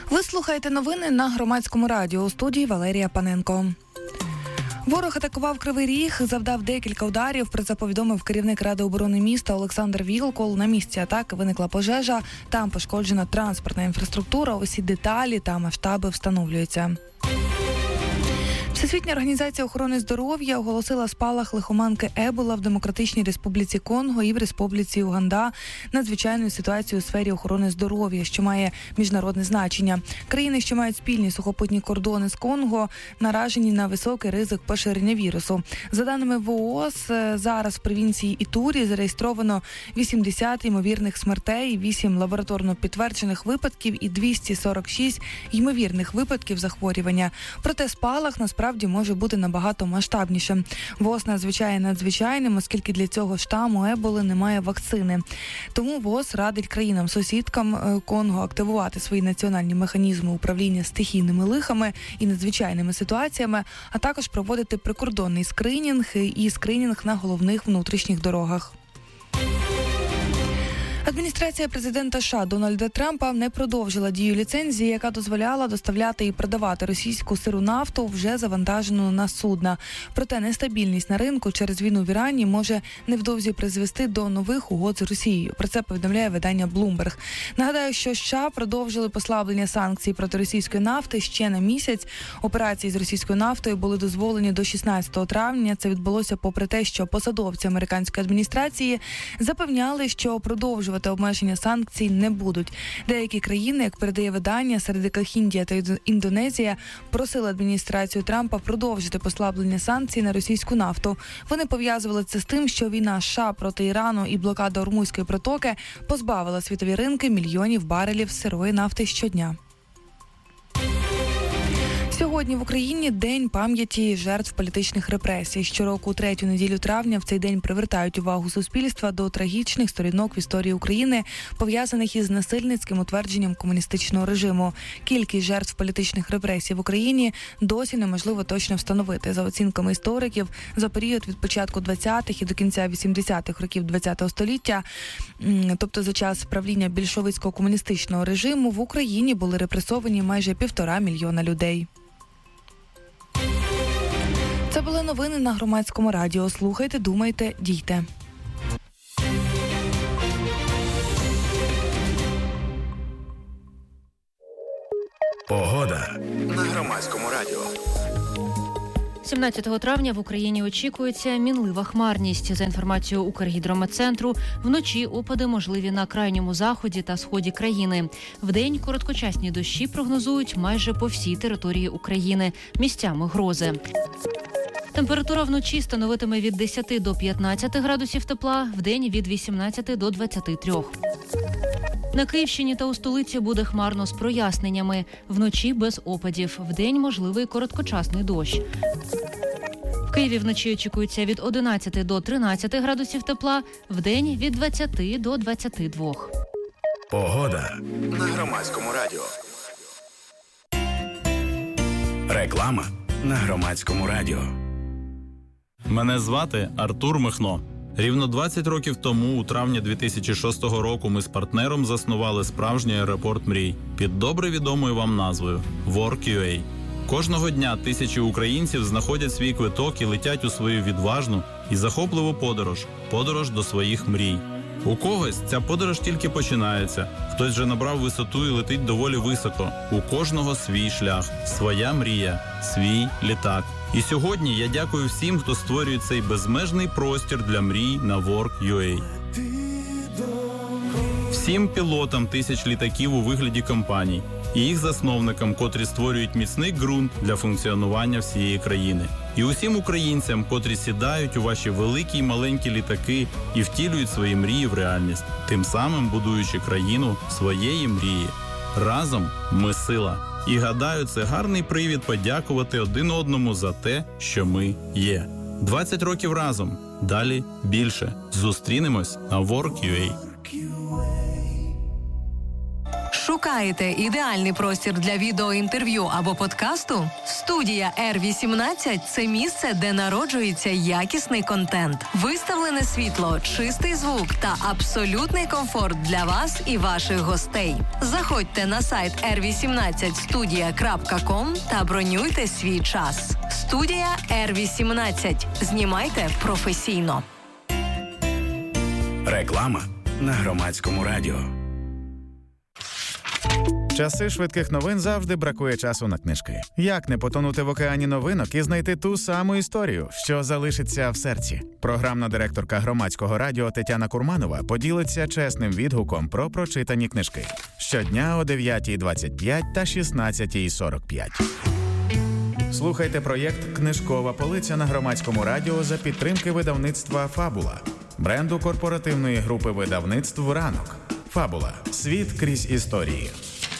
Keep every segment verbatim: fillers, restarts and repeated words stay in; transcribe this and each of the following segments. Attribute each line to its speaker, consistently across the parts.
Speaker 1: Ви слухаєте новини на Громадському радіо. У студії Валерія Паненко. Ворог атакував Кривий Ріг, завдав декілька ударів. Про це повідомив керівник Ради оборони міста Олександр Вілкул. На місці атаки виникла пожежа, там пошкоджена транспортна інфраструктура. Усі деталі та масштаби встановлюються. Всесвітня організація охорони здоров'я оголосила спалах лихоманки Ебола в Демократичній Республіці Конго і в Республіці Уганда надзвичайну ситуацію у сфері охорони здоров'я, що має міжнародне значення. Країни, що мають спільні сухопутні кордони з Конго, наражені на високий ризик поширення вірусу. За даними ВООЗ, зараз в провінції Ітурі зареєстровано вісімдесят ймовірних смертей, вісім лабораторно підтверджених випадків і двісті сорок шість ймовірних випадків захворювання. Проте спалах насправді може бути набагато масштабнішим. ВООЗ надзвичайно надзвичайним, оскільки для цього штаму Еболи немає вакцини. Тому ВООЗ радить країнам-сусідкам Конго активувати свої національні механізми управління стихійними лихами і надзвичайними ситуаціями, а також проводити прикордонний скринінг і скринінг на головних внутрішніх дорогах. Адміністрація президента США Дональда Трампа не продовжила дію ліцензії, яка дозволяла доставляти і продавати російську сиру нафту, вже завантажену на судна. Проте нестабільність на ринку через війну в Ірані може невдовзі призвести до нових угод з Росією. Про це повідомляє видання Bloomberg. Нагадаю, що США продовжили послаблення санкцій проти російської нафти ще на місяць. Операції з російською нафтою були дозволені до шістнадцятого травня. Це відбулося попри те, що посадовці американської адміністрації запевняли, що продовжувати обмеження санкцій не будуть. Деякі країни, як передає видання, серед яких Індія та Індонезія, просили адміністрацію Трампа продовжити послаблення санкцій на російську нафту. Вони пов'язували це з тим, що війна США проти Ірану і блокада Ормузької протоки позбавила світові ринки мільйонів барелів сирої нафти щодня. Сьогодні в Україні День пам'яті жертв політичних репресій. Щороку у третю неділю травня в цей день привертають увагу суспільства до трагічних сторінок в історії України, пов'язаних із насильницьким утвердженням комуністичного режиму. Кількість жертв політичних репресій в Україні досі неможливо точно встановити. За оцінками істориків, за період від початку двадцятих і до кінця вісімдесятих років ХХ століття, тобто за час правління більшовицького комуністичного режиму, в Україні були репресовані майже півтора мільйона людей. Це були новини на Громадському радіо. Слухайте, думайте, дійте.
Speaker 2: Погода на Громадському радіо.
Speaker 3: сімнадцятого травня в Україні очікується мінлива хмарність. За інформацією Укргідрометцентру, вночі опади можливі на крайньому заході та сході країни. Вдень короткочасні дощі прогнозують майже по всій території України. Місцями грози. Температура вночі становитиме від десяти до п'ятнадцяти градусів тепла, вдень від вісімнадцяти до двадцяти трьох. На Київщині та у столиці буде хмарно з проясненнями. Вночі без опадів, вдень можливий короткочасний дощ. В Києві вночі очікується від одинадцяти до тринадцяти градусів тепла, вдень від двадцяти до двадцяти двох.
Speaker 2: Погода на Громадському радіо. Реклама на Громадському радіо.
Speaker 4: Мене звати Артур Михно. Рівно двадцять років тому, у травні дві тисячі шостого року, ми з партнером заснували справжній аеропорт мрій під добре відомою вам назвою «Work.ua». Кожного дня тисячі українців знаходять свій квиток і летять у свою відважну і захопливу подорож – подорож до своїх мрій. У когось ця подорож тільки починається, хтось вже набрав висоту і летить доволі високо. У кожного свій шлях, своя мрія, свій літак. І сьогодні я дякую всім, хто створює цей безмежний простір для мрій на Work.ua. Всім пілотам тисяч літаків у вигляді компаній і їх засновникам, котрі створюють міцний ґрунт для функціонування всієї країни. І усім українцям, котрі сідають у ваші великі й маленькі літаки і втілюють свої мрії в реальність, тим самим будуючи країну своєї мрії. Разом ми сила. І гадаю, це гарний привід подякувати один одному за те, що ми є. двадцять років разом. Далі більше. Зустрінемось на Work.ua.
Speaker 5: Шукаєте ідеальний простір для відеоінтерв'ю або подкасту? Студія Р вісімнадцять – це місце, де народжується якісний контент. Виставлене світло, чистий звук та абсолютний комфорт для вас і ваших гостей. Заходьте на сайт ер вісімнадцять студія крапка ком та бронюйте свій час. Студія Р вісімнадцять. Знімайте професійно.
Speaker 2: Реклама на Громадському радіо.
Speaker 6: Часи швидких новин завжди бракує часу на книжки. Як не потонути в океані новинок і знайти ту саму історію, що залишиться в серці? Програмна директорка Громадського радіо Тетяна Курманова поділиться чесним відгуком про прочитані книжки. Щодня о дев'ятій двадцять п'ять та шістнадцятій сорок п'ять. Слухайте проєкт «Книжкова полиця» на Громадському радіо за підтримки видавництва «Фабула», бренду корпоративної групи видавництв «Ранок». «Фабула. Світ крізь історії».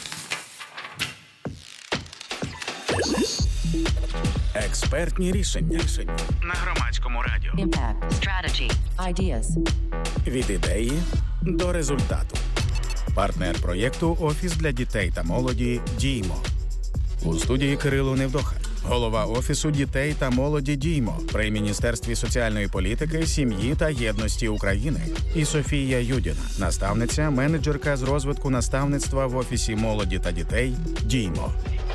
Speaker 2: Експертні рішення на Громадському радіо.
Speaker 7: Impact. Strategy. Ideas.
Speaker 2: Від ідеї до результату.
Speaker 6: Партнер проєкту «Офіс для дітей та молоді» «Діймо». У студії Кирило Невдоха, голова Офісу дітей та молоді «Діймо» при Міністерстві соціальної політики, сім'ї та єдності України. І Софія Юдіна, наставниця, менеджерка з розвитку наставництва в Офісі молоді та дітей «Діймо».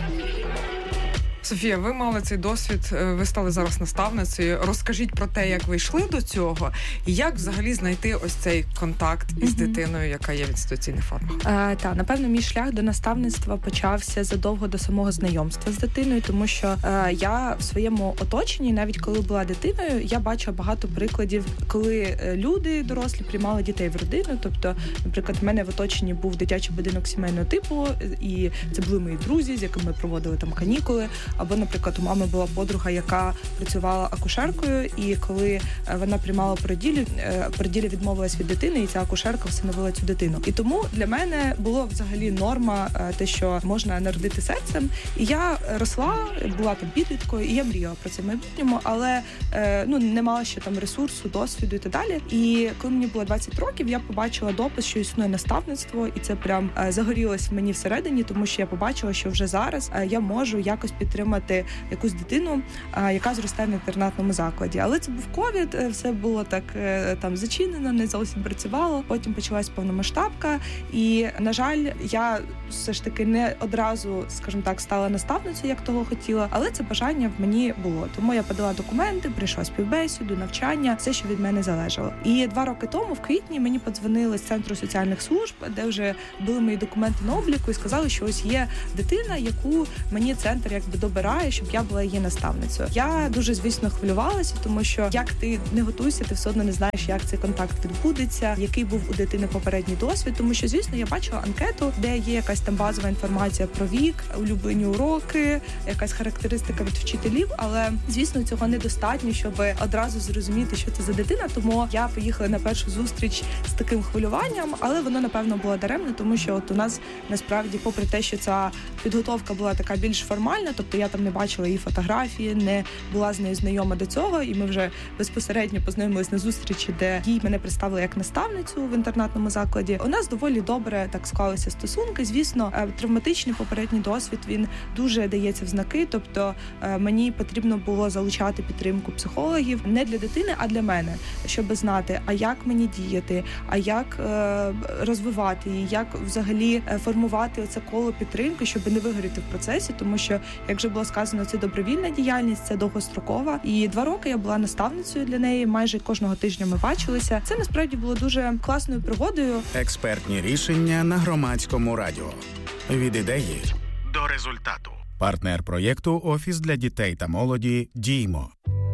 Speaker 8: Софія, ви мали цей досвід, ви стали зараз наставницею. Розкажіть про те, як ви йшли до цього, і як взагалі знайти ось цей контакт із mm-hmm. дитиною, яка є в інституційних формах.
Speaker 9: Е, так, напевно, мій шлях до наставництва почався задовго до самого знайомства з дитиною, тому що е, я в своєму оточенні, навіть коли була дитиною, я бачила багато прикладів, коли люди дорослі приймали дітей в родину. Тобто, наприклад, в мене в оточенні був дитячий будинок сімейного типу, і це були мої друзі, з якими ми проводили там канікули. Або, наприклад, у мами була подруга, яка працювала акушеркою, і коли вона приймала породіллю, породілля відмовилась від дитини, і ця акушерка всиновила цю дитину. І тому для мене було взагалі норма те, що можна народити серцем. І я росла, була там підліткою, і я мріяла про це в майбутньому, але ну, не мала ще там ресурсу, досвіду і так далі. І коли мені було двадцять років, я побачила допис, що існує наставництво, і це прям загорілось в мені всередині, тому що я побачила, що вже зараз я можу якось підтримати якусь дитину, яка зростає в інтернатному закладі. Але це був ковід, все було так там зачинено, не зовсім працювало. Потім почалась повномасштабка, і, на жаль, я все ж таки не одразу, скажімо так, стала наставницею, як того хотіла, але це бажання в мені було. Тому я подала документи, прийшла співбесіду, навчання, все, що від мене залежало. І два роки тому, в квітні, мені подзвонили з Центру соціальних служб, де вже були мої документи на обліку, і сказали, що ось є дитина, яку мені центр якби добирає, щоб я була її наставницею. Я дуже, звісно, хвилювалася, тому що як ти не готуєшся, ти все одно не знаєш, як цей контакт відбудеться, який був у дитини попередній досвід, тому що, звісно, я бачила анкету, де є якась там базова інформація про вік, улюблені уроки, якась характеристика від вчителів, але, звісно, цього недостатньо, щоб одразу зрозуміти, що це за дитина, тому я поїхала на першу зустріч з таким хвилюванням, але воно, напевно, було даремно, тому що от у нас, насправді, попри те, що ця підготовка була така більш формальна, тобто я там не бачила її фотографії, не була з нею знайома до цього, і ми вже безпосередньо познайомились на зустрічі, де їй мене представили як наставницю в інтернатному закладі. У нас доволі добре так склалися стосунки. Звісно, травматичний попередній досвід, він дуже дається в знаки, тобто мені потрібно було залучати підтримку психологів не для дитини, а для мене, щоб знати, а як мені діяти, а як розвивати її, як взагалі формувати оце коло підтримки, щоб не вигоріти в процесі, тому що, як вже було сказано, це добровільна діяльність, це довгострокова. І два роки я була наставницею для неї, майже кожного тижня ми бачилися. Це насправді було дуже класною пригодою.
Speaker 2: Експертні рішення на Громадському радіо. Від ідеї до результату.
Speaker 6: Партнер проєкту «Офіс для дітей та молоді» «Діймо».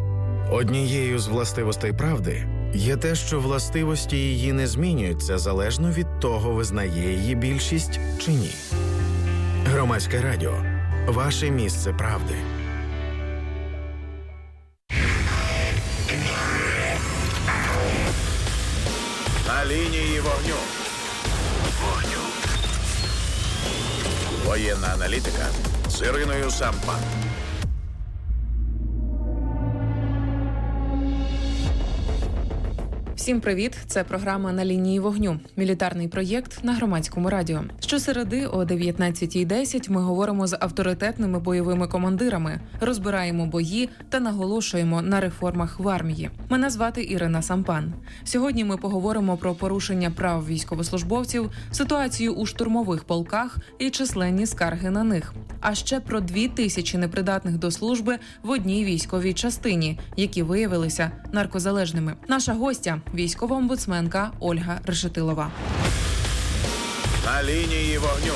Speaker 2: Однією з властивостей правди є те, що властивості її не змінюються залежно від того, визнає її більшість чи ні. Громадське радіо. Ваше місце правди. На лінії вогню. Вогню. Воєнна аналітика з Іриною Сампан.
Speaker 10: Всім привіт! Це програма «На лінії вогню» – мілітарний проєкт на Громадському радіо. Щосереди о дев'ятнадцятій десять ми говоримо з авторитетними бойовими командирами, розбираємо бої та наголошуємо на реформах в армії. Мене звати Ірина Сампан. Сьогодні ми поговоримо про порушення прав військовослужбовців, ситуацію у штурмових полках і численні скарги на них. А ще про дві тисячі непридатних до служби в одній військовій частині, які виявилися наркозалежними. Наша гостя – військова омбудсменка Ольга Решетилова.
Speaker 2: На лінії вогню.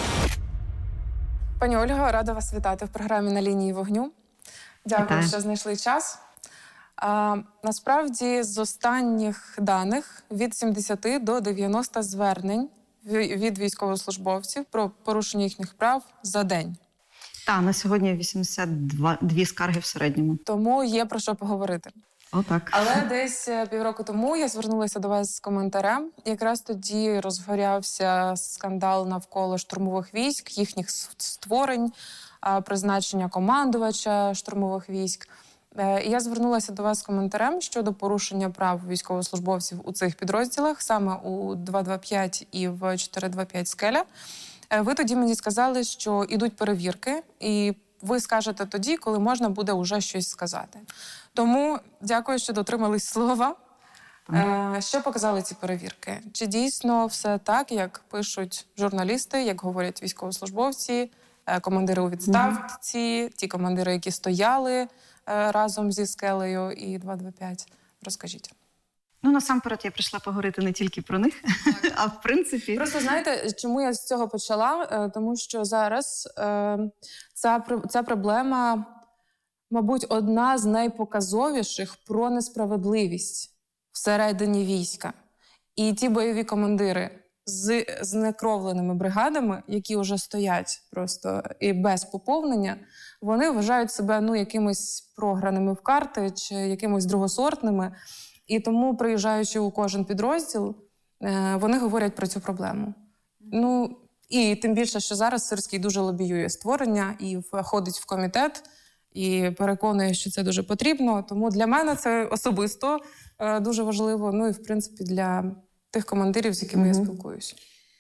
Speaker 10: Пані Ольга, рада вас вітати в програмі «На лінії вогню». Дякую,
Speaker 11: Вітаю.
Speaker 10: що знайшли час. А, насправді, з останніх даних від сімдесят до дев'яноста звернень від військовослужбовців про порушення їхніх прав за день.
Speaker 11: Так, на сьогодні вісімдесят дві скарги в середньому.
Speaker 10: Тому є про що поговорити.
Speaker 11: Отак.
Speaker 10: Але десь півроку тому я звернулася до вас з коментарем. Якраз тоді розгорявся скандал навколо штурмових військ, їхніх створень, призначення командувача штурмових військ. І я звернулася до вас з коментарем щодо порушення прав військовослужбовців у цих підрозділах, саме у два два п'ять і в чотири два п'ять «Скеля». Ви тоді мені сказали, що ідуть перевірки, і ви скажете тоді, коли можна буде вже щось сказати. Тому дякую, що дотримались слова. Е, що показали ці перевірки? Чи дійсно все так, як пишуть журналісти, як говорять військовослужбовці, е, командири у відставці, mm-hmm. ті командири, які стояли е, разом зі «Скелею» і два два п'ять? Розкажіть.
Speaker 11: Ну, насамперед, я прийшла поговорити не тільки про них, так. а в принципі...
Speaker 10: Просто знаєте, чому я з цього почала? Тому що зараз е, ця, ця проблема, мабуть, одна з найпоказовіших про несправедливість всередині війська. І ті бойові командири з знекровленими бригадами, які вже стоять просто і без поповнення, вони вважають себе ну, якимось програними в карти чи якимось другосортними. І тому, приїжджаючи у кожен підрозділ, вони говорять про цю проблему. Ну, і тим більше, що зараз Сирський дуже лобіює створення і входить в комітет, і переконує, що це дуже потрібно. Тому для мене це особисто дуже важливо, ну і, в принципі, для тих командирів, з якими mm-hmm. я спілкуюся.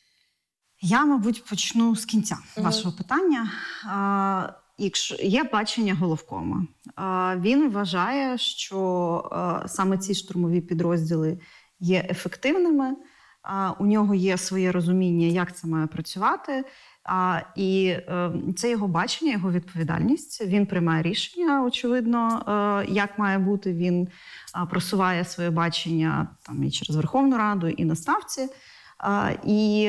Speaker 11: Я, мабуть, почну з кінця mm-hmm. вашого питання. Якщо є бачення головкома, він вважає, що саме ці штурмові підрозділи є ефективними, у нього є своє розуміння, як це має працювати, і це його бачення, його відповідальність. Він приймає рішення, очевидно, як має бути, він просуває своє бачення там, і через Верховну Раду, і на ставці. І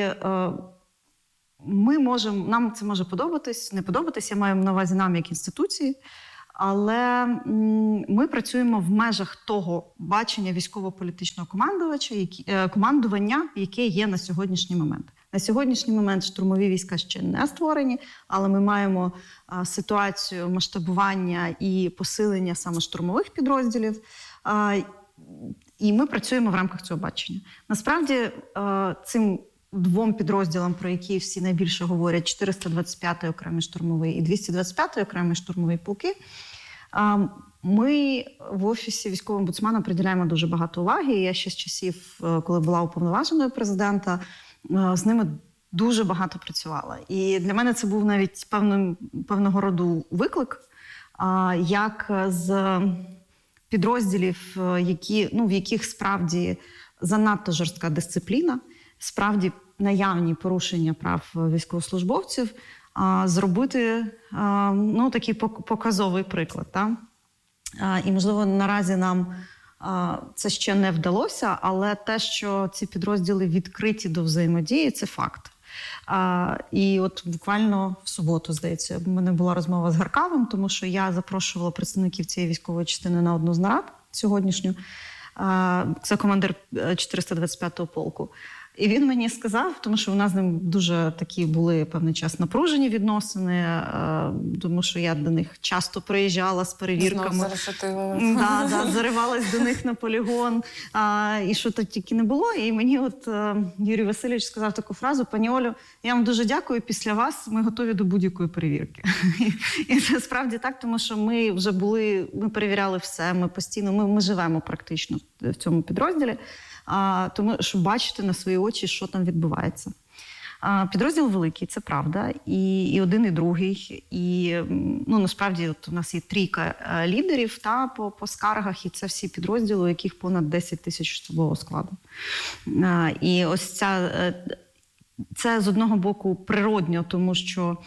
Speaker 11: Ми можемо, нам це може подобатись, не подобатись, я маю на увазі нам як інституції, але ми працюємо в межах того бачення військово-політичного командувача, які, командування, яке є на сьогоднішній момент. На сьогоднішній момент штурмові війська ще не створені, але ми маємо а, ситуацію масштабування і посилення саме штурмових підрозділів, а, і ми працюємо в рамках цього бачення. Насправді, а, цим двом підрозділам, про які всі найбільше говорять, чотириста двадцять п'ятий окремий штурмовий і двісті двадцять п'ятий окремий штурмовий полки, ми в Офісі військового омбудсмена приділяємо дуже багато уваги. Я ще з часів, коли була уповноваженою президента, з ними дуже багато працювала. І для мене це був навіть певним, певного роду виклик, як з підрозділів, які, ну, в яких справді занадто жорстка дисципліна, справді наявні порушення прав військовослужбовців, а, зробити а, ну, такий показовий приклад. Так? А, і, можливо, наразі нам а, це ще не вдалося, але те, що ці підрозділи відкриті до взаємодії, це факт. А, і от буквально в суботу, здається, в мене була розмова з Гаркавом, тому що я запрошувала представників цієї військової частини на одну з нарад сьогоднішню. А, це командир чотириста двадцять п'ятого полку. І він мені сказав, тому що у нас з ним дуже такі були певний час напружені відносини, тому що я до них часто приїжджала з перевірками. Да, да, заривалась до них на полігон, а, і що тут тільки не було. І мені от Юрій Васильович сказав таку фразу: пані Олю, я вам дуже дякую, після вас ми готові до будь-якої перевірки. І це справді так, тому що ми вже були, ми перевіряли все, ми постійно, ми, ми живемо практично в цьому підрозділі, а, тому щоб бачити на свої очі, що там відбувається. А, підрозділ великий, це правда, і, і один, і другий. І ну, насправді от у нас є трійка лідерів та, по, по скаргах, і це всі підрозділи, у яких понад десять тисяч особового складу. А, і ось ця, це з одного боку природньо, тому що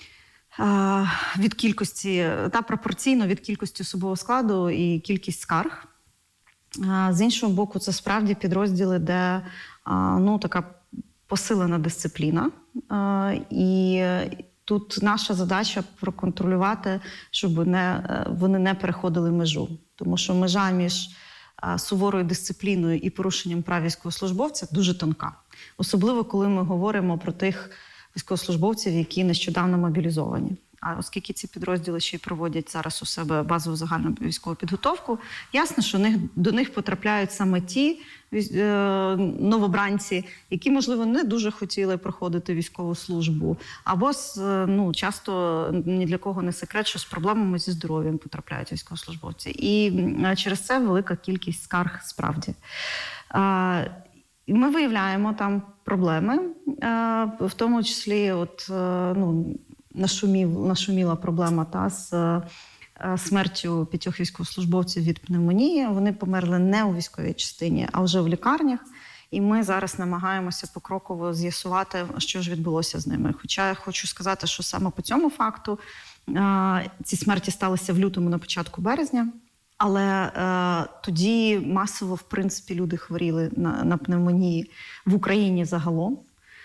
Speaker 11: а, від кількості, та пропорційно від кількості особового складу і кількість скарг. А, з іншого боку, це справді підрозділи, де а, ну, така посилена дисципліна. А, і тут наша задача проконтролювати, щоб не, вони не переходили межу. Тому що межа між а, суворою дисципліною і порушенням прав військовослужбовця дуже тонка. Особливо, коли ми говоримо про тих військовослужбовців, які нещодавно мобілізовані. А оскільки ці підрозділи ще й проводять зараз у себе базову загальну військову підготовку, ясно, що них, до них потрапляють саме ті е, новобранці, які, можливо, не дуже хотіли проходити військову службу, або ну, часто ні для кого не секрет, що з проблемами зі здоров'ям потрапляють військовослужбовці. І через це велика кількість скарг справді. Е, ми виявляємо там проблеми, е, в тому числі от, е, ну, Нашумів, нашуміла проблема та, з е, смертю п'ятьох військовослужбовців від пневмонії. Вони померли не у військовій частині, а вже в лікарнях. І ми зараз намагаємося покроково з'ясувати, що ж відбулося з ними. Хоча я хочу сказати, що саме по цьому факту е, ці смерті сталися в лютому, на початку березня. Але е, тоді масово, в принципі, люди хворіли на, на пневмонії в Україні загалом.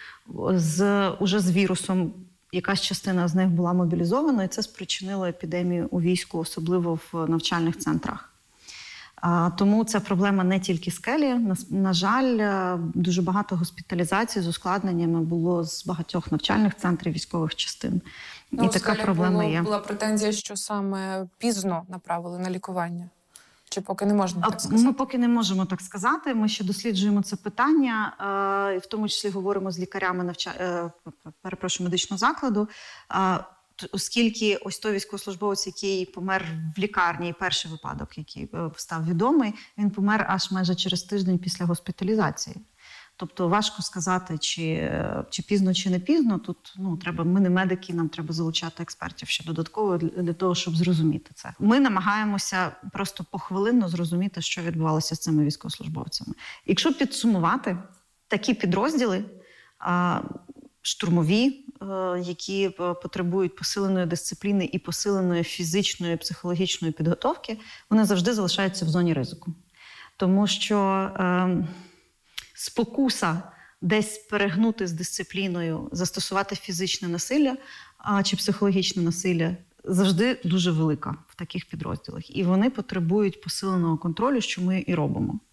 Speaker 11: З, уже з вірусом якась частина з них була мобілізована, і це спричинило епідемію у війську, особливо в навчальних центрах. А, тому ця проблема не тільки скелі. На, на жаль, дуже багато госпіталізацій з ускладненнями було з багатьох навчальних центрів, військових частин.
Speaker 10: Ну,
Speaker 11: і така проблема
Speaker 10: було,
Speaker 11: є.
Speaker 10: Була претензія, що саме пізно направили на лікування. Чи поки не можна так сказати?
Speaker 11: Ми поки не можемо так сказати. Ми ще досліджуємо це питання, і в тому числі говоримо з лікарями навча... перепрошую, медичного закладу, оскільки ось той військовослужбовець, який помер в лікарні, перший випадок, який став відомий, він помер аж майже через тиждень після госпіталізації. Тобто важко сказати, чи, чи пізно, чи не пізно. Тут ну, треба, ми не медики, нам треба залучати експертів ще додатково для, для того, щоб зрозуміти це. Ми намагаємося просто похвилинно зрозуміти, що відбувалося з цими військовослужбовцями. Якщо підсумувати, такі підрозділи, штурмові, які потребують посиленої дисципліни і посиленої фізичної, психологічної підготовки, вони завжди залишаються в зоні ризику. Тому що спокуса десь перегнути з дисципліною, застосувати фізичне насилля а, чи психологічне насилля завжди дуже велика в таких підрозділах. І вони потребують посиленого контролю, що ми і робимо.